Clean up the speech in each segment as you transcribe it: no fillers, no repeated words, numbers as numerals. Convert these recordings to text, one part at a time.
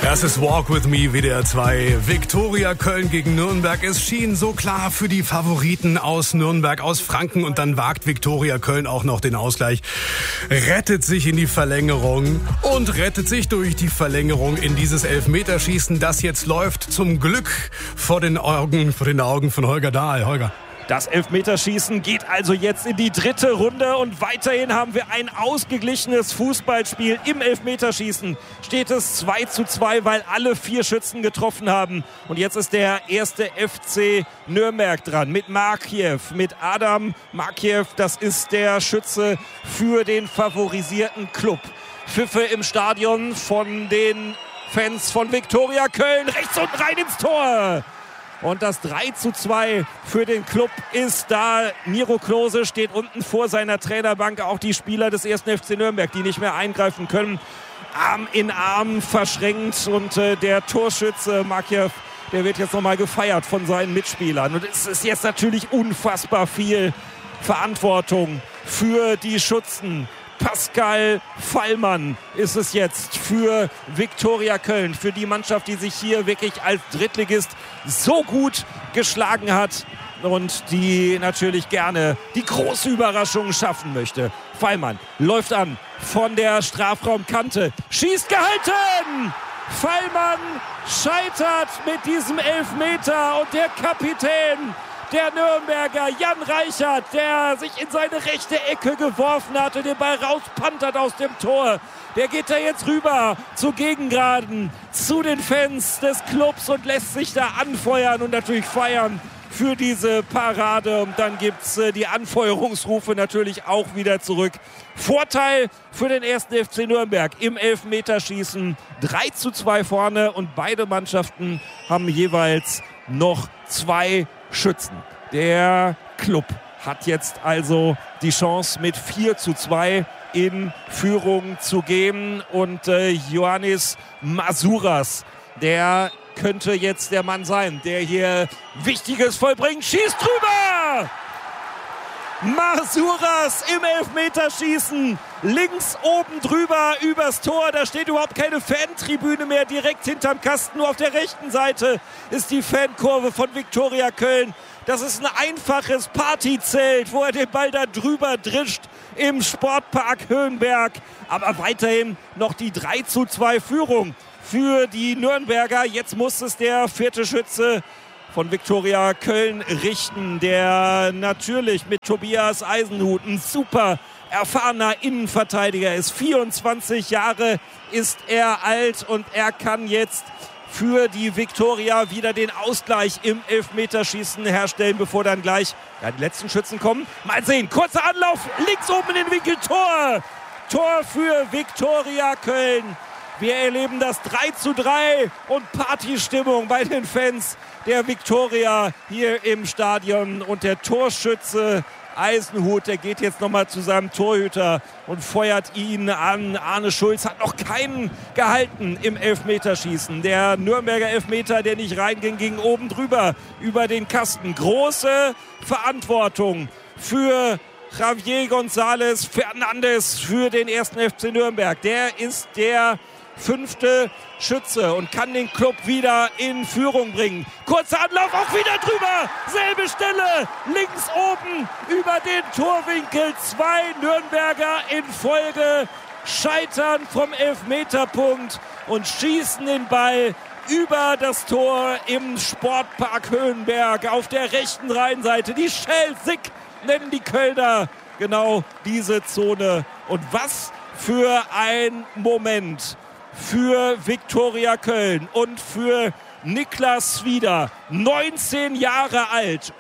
Das ist Walk With Me, WDR 2. Viktoria Köln gegen Nürnberg. Es schien so klar für die Favoriten aus Nürnberg, aus Franken. Und dann wagt Viktoria Köln auch noch den Ausgleich. Rettet sich in die Verlängerung und rettet sich durch die Verlängerung in dieses Elfmeterschießen, das jetzt läuft. Zum Glück vor den Augen von Holger Dahl. Holger. Das Elfmeterschießen geht also jetzt in die dritte Runde und weiterhin haben wir ein ausgeglichenes Fußballspiel. Im Elfmeterschießen steht es 2:2, weil alle 4 Schützen getroffen haben. Und jetzt ist der erste FC Nürnberg dran mit Markiew, mit Adam Markiew. Das ist der Schütze für den favorisierten Club. Pfiffe im Stadion von den Fans von Viktoria Köln. Rechts unten rein ins Tor. Und das 3:2 für den Club ist da. Miro Klose steht unten vor seiner Trainerbank. Auch die Spieler des 1. FC Nürnberg, die nicht mehr eingreifen können, Arm in Arm verschränkt. Und der Torschütze Markiew, der wird jetzt nochmal gefeiert von seinen Mitspielern. Und es ist jetzt natürlich unfassbar viel Verantwortung für die Schützen. Pascal Fallmann ist es jetzt für Viktoria Köln, für die Mannschaft, die sich hier wirklich als Drittligist so gut geschlagen hat und die natürlich gerne die große Überraschung schaffen möchte. Fallmann läuft an von der Strafraumkante, schießt gehalten! Fallmann scheitert mit diesem Elfmeter und der Kapitän der Nürnberger, Jan Reichert, der sich in seine rechte Ecke geworfen hat und den Ball rauspantert aus dem Tor. Der geht da jetzt rüber zu Gegengraden, zu den Fans des Clubs und lässt sich da anfeuern und natürlich feiern für diese Parade. Und dann gibt's die Anfeuerungsrufe natürlich auch wieder zurück. Vorteil für den 1. FC Nürnberg im Elfmeterschießen. 3:2 vorne und beide Mannschaften haben jeweils noch 2 Schützen. Der Club hat jetzt also die Chance, mit 4:2 in Führung zu gehen. Und Ioannis Masouras, der könnte jetzt der Mann sein, der hier Wichtiges vollbringt. Schießt drüber! Masouras im Elfmeterschießen. Links oben drüber übers Tor. Da steht überhaupt keine Fantribüne mehr direkt hinterm Kasten. Nur auf der rechten Seite ist die Fankurve von Viktoria Köln. Das ist ein einfaches Partyzelt, wo er den Ball da drüber drischt im Sportpark Höhenberg. Aber weiterhin noch die 3:2 Führung für die Nürnberger. Jetzt muss es der 4. Schütze von Viktoria Köln richten, der natürlich mit Tobias Eisenhut ein super erfahrener Innenverteidiger ist. 24 Jahre ist er alt und er kann jetzt für die Viktoria wieder den Ausgleich im Elfmeterschießen herstellen, bevor dann gleich die letzten Schützen kommen. Mal sehen, kurzer Anlauf, links oben in den Winkel, Tor! Tor für Viktoria Köln. Wir erleben das 3:3 und Partystimmung bei den Fans der Viktoria hier im Stadion. Und der Torschütze Eisenhut, der geht jetzt nochmal zu seinem Torhüter und feuert ihn an. Arne Schulz hat noch keinen gehalten im Elfmeterschießen. Der Nürnberger Elfmeter, der nicht reinging, ging oben drüber über den Kasten. Große Verantwortung für Javier González Fernandes für den 1. FC Nürnberg. Der ist der 5. Schütze und kann den Club wieder in Führung bringen. Kurzer Anlauf, auch wieder drüber. Selbe Stelle, links oben über den Torwinkel. 2 Nürnberger in Folge scheitern vom Elfmeterpunkt und schießen den Ball über das Tor im Sportpark Höhenberg auf der rechten Rheinseite. Die Schelsig nennen die Kölner genau diese Zone. Und was für ein Moment für Viktoria Köln und für Niklas Swider, 19 Jahre alt,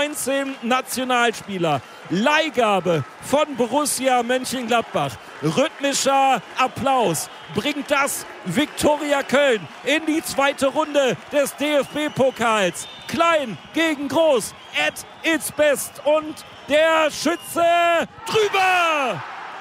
U19-Nationalspieler, Leihgabe von Borussia Mönchengladbach. Rhythmischer Applaus bringt das Viktoria Köln in die 2. Runde des DFB-Pokals. Klein gegen groß, at its best und der Schütze drüber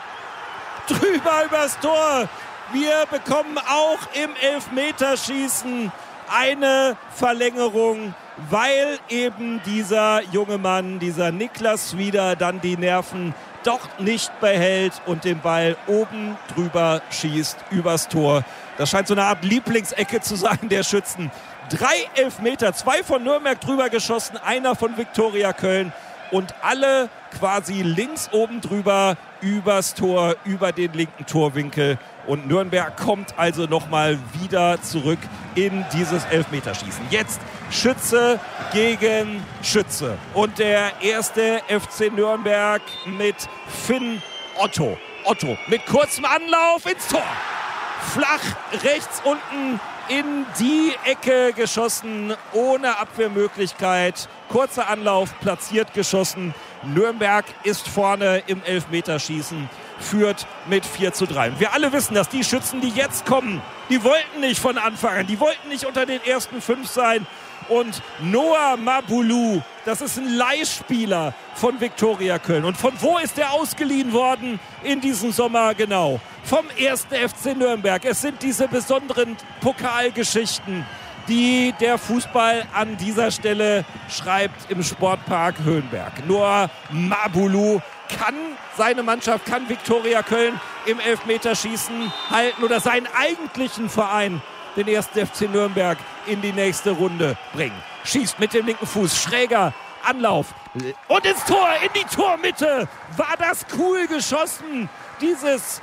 übers Tor. Wir bekommen auch im Elfmeterschießen eine Verlängerung, weil eben dieser junge Mann, dieser Niklas Swider, dann die Nerven doch nicht behält und den Ball oben drüber schießt übers Tor. Das scheint so eine Art Lieblingsecke zu sein der Schützen. 3 Elfmeter, 2 von Nürnberg drüber geschossen, einer von Viktoria Köln. Und alle quasi links oben drüber, übers Tor, über den linken Torwinkel. Und Nürnberg kommt also nochmal wieder zurück in dieses Elfmeterschießen. Jetzt Schütze gegen Schütze. Und der erste FC Nürnberg mit Finn Otto. Otto mit kurzem Anlauf ins Tor. Flach rechts unten in die Ecke geschossen, ohne Abwehrmöglichkeit. Kurzer Anlauf, platziert geschossen. Nürnberg ist vorne im Elfmeterschießen, führt mit 4:3. Wir alle wissen, dass die Schützen, die jetzt kommen, die wollten nicht von Anfang an, die wollten nicht unter den ersten 5 sein. Und Noah Mabulu, das ist ein Leihspieler von Viktoria Köln. Und von wo ist er ausgeliehen worden in diesem Sommer? Genau, vom 1. FC Nürnberg. Es sind diese besonderen Pokalgeschichten, die der Fußball an dieser Stelle schreibt im Sportpark Höhenberg. Noah Mabulu kann seine Mannschaft, kann Viktoria Köln im Elfmeterschießen halten oder seinen eigentlichen Verein, den 1. FC Nürnberg, in die nächste Runde bringen. Schießt mit dem linken Fuß, schräger Anlauf und ins Tor, in die Tormitte. War das cool geschossen, dieses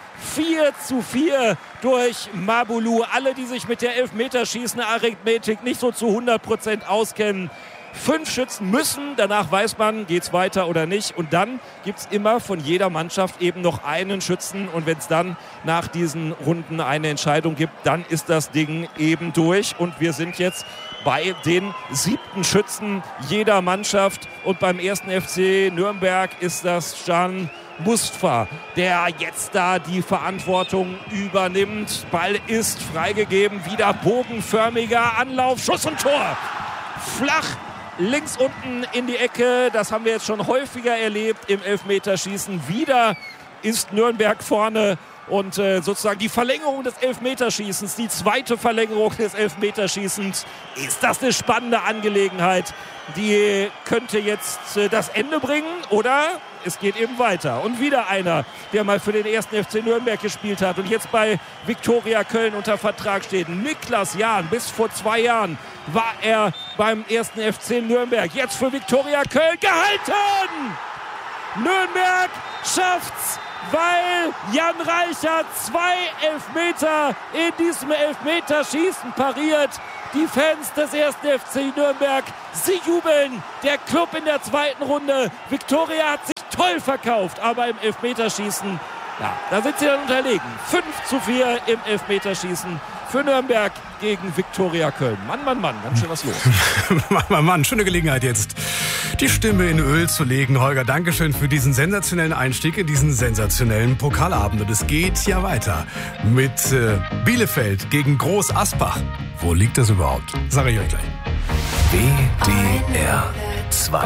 4:4 durch Mabulu. Alle, die sich mit der Elfmeterschießen-Arithmetik nicht so zu 100% auskennen. 5 Schützen müssen, danach weiß man, geht's weiter oder nicht. Und dann gibt's immer von jeder Mannschaft eben noch einen Schützen. Und wenn es dann nach diesen Runden eine Entscheidung gibt, dann ist das Ding eben durch. Und wir sind jetzt bei den 7. Schützen jeder Mannschaft. Und beim 1. FC Nürnberg ist das Can Mustafa, der jetzt da die Verantwortung übernimmt. Ball ist freigegeben, wieder bogenförmiger Anlauf, Schuss und Tor. Flach links unten in die Ecke, das haben wir jetzt schon häufiger erlebt im Elfmeterschießen. Wieder ist Nürnberg vorne und sozusagen die Verlängerung des Elfmeterschießens, die zweite Verlängerung des Elfmeterschießens. Ist das eine spannende Angelegenheit? Die könnte jetzt das Ende bringen oder es geht eben weiter. Und wieder einer, der mal für den 1. FC Nürnberg gespielt hat und jetzt bei Viktoria Köln unter Vertrag steht. Niklas Jahn, bis vor 2 Jahren war er beim 1. FC Nürnberg. Jetzt für Viktoria Köln gehalten! Nürnberg schafft's, weil Jan Reichert 2 Elfmeter in diesem Elfmeterschießen pariert. Die Fans des 1. FC Nürnberg, sie jubeln. Der Club in der 2. Runde. Viktoria hat sich toll verkauft, aber im Elfmeterschießen, ja, da sind sie dann unterlegen. 5:4 im Elfmeterschießen für Nürnberg gegen Viktoria Köln. Mann, Mann, Mann, ganz schön was los. Mann, schöne Gelegenheit jetzt, die Stimme in Öl zu legen. Holger, Dankeschön für diesen sensationellen Einstieg in diesen sensationellen Pokalabend. Und es geht ja weiter mit Bielefeld gegen Groß Asbach. Wo liegt das überhaupt? Sage ich euch gleich. WDR 2